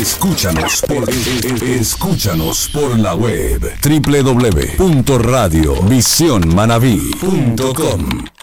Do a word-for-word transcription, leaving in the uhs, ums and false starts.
Escúchanos por, escúchanos por la web doble u doble u doble u punto radio visión manabí punto com.